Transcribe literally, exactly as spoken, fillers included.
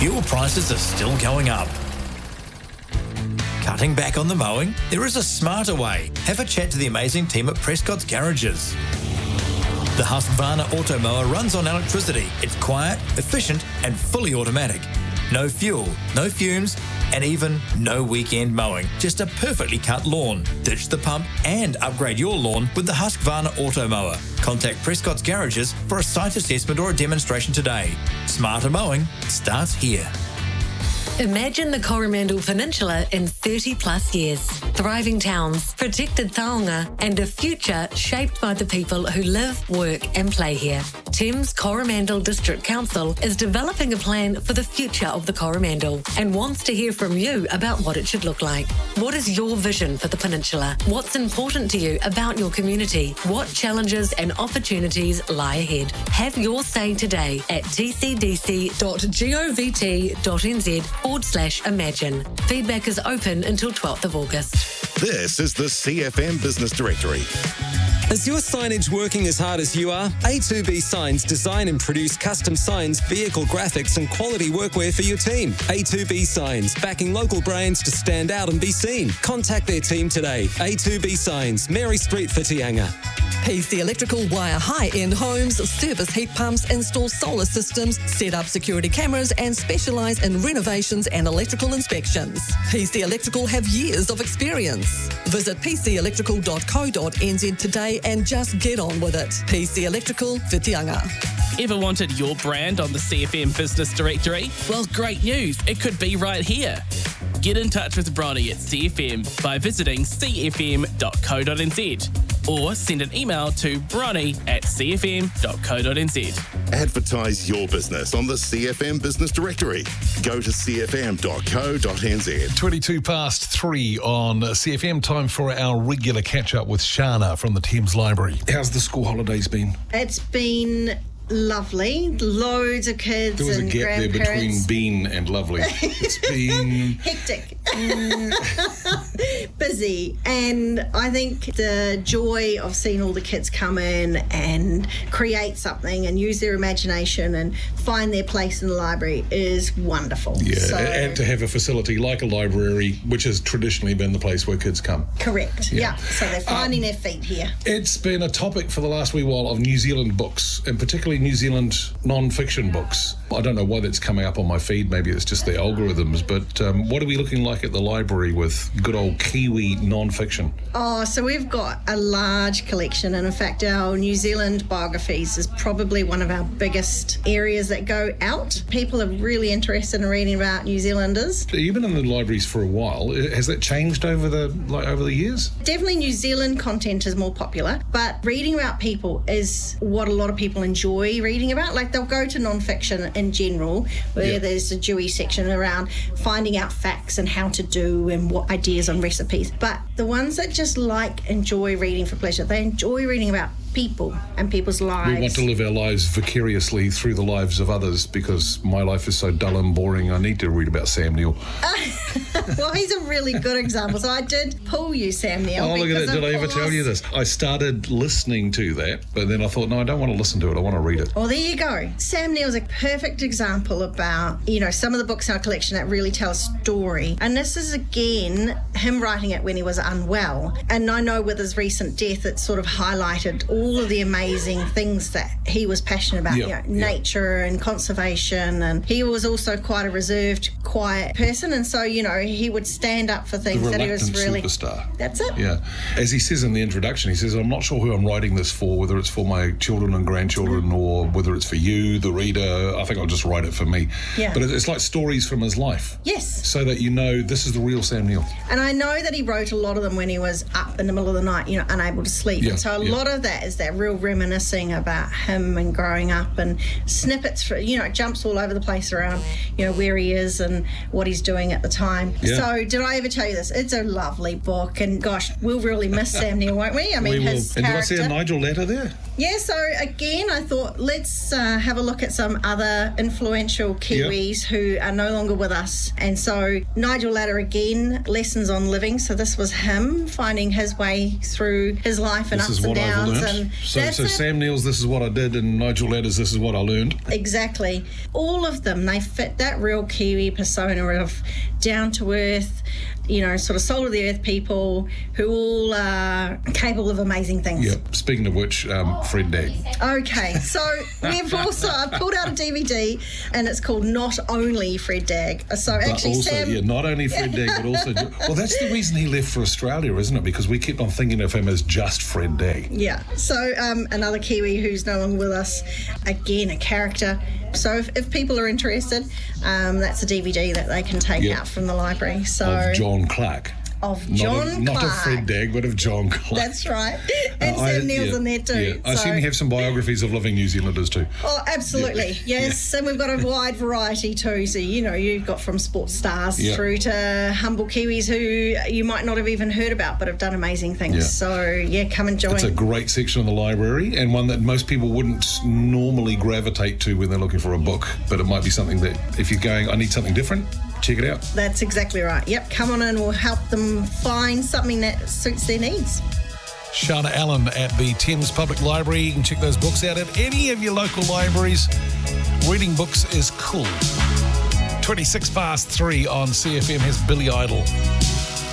Fuel prices are still going up. Cutting back on the mowing? There is a smarter way. Have a chat to the amazing team at Prescott's Garages. The Husqvarna Automower runs on electricity. It's quiet, efficient and fully automatic. No fuel, no fumes, and even no weekend mowing. Just a perfectly cut lawn. Ditch the pump and upgrade your lawn with the Husqvarna Automower. Contact Prescott's Garages for a site assessment or a demonstration today. Smarter mowing starts here. Imagine the Coromandel Peninsula in thirty plus years. Thriving towns, protected taonga, and a future shaped by the people who live, work and play here. Thames Coromandel District Council is developing a plan for the future of the Coromandel and wants to hear from you about what it should look like. What is your vision for the peninsula? What's important to you about your community? What challenges and opportunities lie ahead? Have your say today at tcdc dot govt dot nz forward slash imagine. Feedback is open until twelfth of August. This is the C F M Business Directory. Is your signage working as hard as you are? A two B Signs design and produce custom signs, vehicle graphics and quality workwear for your team. A two B Signs, backing local brands to stand out and be seen. Contact their team today. A two B Signs, Mary Street, Whitianga. P C Electrical wire high-end homes, service heat pumps, install solar systems, set up security cameras and specialise in renovations and electrical inspections. P C Electrical have years of experience. Visit p c electrical dot co dot n z today and just get on with it. P C Electrical, Whitianga. Ever wanted your brand on the C F M Business Directory? Well, great news. It could be right here. Get in touch with Bronny at C F M by visiting c f m dot co dot n z or send an email to bronny at c f m dot co dot n z. Advertise your business on the C F M Business Directory. Go to c f m dot co dot n z. twenty-two past three on C F M. Time for our regular catch-up with Shana from the Thames Library. How's the school holidays been? It's been lovely. Loads of kids There was a and gap there between been and lovely. It's been hectic. Busy. And I think the joy of seeing all the kids come in and create something and use their imagination and find their place in the library is wonderful. Yeah, so, and to have a facility like a library, which has traditionally been the place where kids come. Correct. Yeah. Yeah. So they're finding um, their feet here. It's been a topic for the last wee while of New Zealand books, and particularly New Zealand non-fiction books. I don't know why that's coming up on my feed. Maybe it's just the algorithms. But um, what are we looking like at the library with good old Kiwi non-fiction? Oh, so we've got a large collection. And in fact, our New Zealand biographies is probably one of our biggest areas that go out. People are really interested in reading about New Zealanders. You've been in the libraries for a while. Has that changed over the like over the years? Definitely New Zealand content is more popular, but reading about people is what a lot of people enjoy reading about. Like they'll go to non-fiction in general, where yeah. there's a Dewey section around finding out facts and how to do and what ideas on recipes. But the ones that just like enjoy reading for pleasure, they enjoy reading about people and people's lives. We want to live our lives vicariously through the lives of others because my life is so dull and boring. I need to read about Sam Neill. Well, he's a really good example. So I did pull you, Sam Neill. Oh, look at that. Did I ever tell you this? I started listening to that, but then I thought, no, I don't want to listen to it. I want to read it. Well, there you go. Sam Neill's a perfect example about, you know, some of the books in our collection that really tell a story. And this is, again, him writing it when he was unwell. And I know with his recent death, it sort of highlighted all of the amazing things that he was passionate about, yep, you know, yep. nature and conservation. And he was also quite a reserved, quiet person. And so, you know, he would stand up for things the that he was really... superstar. That's it. Yeah. As he says in the introduction, he says, I'm not sure who I'm writing this for, whether it's for my children and grandchildren or whether it's for you, the reader. I think I'll just write it for me. Yeah. But it's like stories from his life. Yes. So that you know this is the real Sam Neill. And I know that he wrote a lot of them when he was up in the middle of the night, you know, unable to sleep. Yeah, and so a yeah. lot of that is that real reminiscing about him and growing up and snippets, for, you know, jumps all over the place around, you know, where he is and what he's doing at the time. Yeah. So did I ever tell you this? It's a lovely book and gosh, we'll really miss Sam Neill, won't we? I mean, we will. his And character. did I see a Nigel letter there? Yeah, so again, I thought let's uh, have a look at some other influential Kiwis yep. who are no longer with us. And so Nigel Latta again, Lessons on Living. So this was him finding his way through his life and this ups is and what downs. I've learned. And so so Sam Neill's This Is What I Did and Nigel Latta's This Is What I Learned. Exactly. All of them, they fit that real Kiwi persona of down to earth, you know, sort of soul of the earth people who all are capable of amazing things. Yep. Speaking of which, um, Fred Dagg. Okay, so we've also I've pulled out a D V D and it's called Not Only Fred Dagg. So But actually, also, Sam, yeah, not only Fred Dagg, but also well, that's the reason he left for Australia, isn't it? Because we kept on thinking of him as just Fred Dagg. Yeah. So um, another Kiwi who's no longer with us, again a character. So if, if people are interested, um, that's a D V D that they can take Yep. out from the library. So Of John Clark. Of Not John of, not Clark. of Fred Dagg, but of John Clark. That's right. And Uh, I- Sam Neill's yeah, in there too. Yeah. I so. assume you have some biographies of living New Zealanders too. Oh, absolutely. Yeah. Yes. And we've got a wide variety too. So, you know, you've got from sports stars Yeah. through to humble Kiwis who you might not have even heard about but have done amazing things. Yeah. So, yeah, come and join. It's a great section of the library and one that most people wouldn't normally gravitate to when they're looking for a book. But it might be something that if you're going, I need something different, check it out. That's exactly right. Yep, come on in. We'll help them find something that suits their needs. Shana Allen at the Thames Public Library. You can check those books out at any of your local libraries. Reading books is cool. twenty-six past three on C F M has Billy Idol.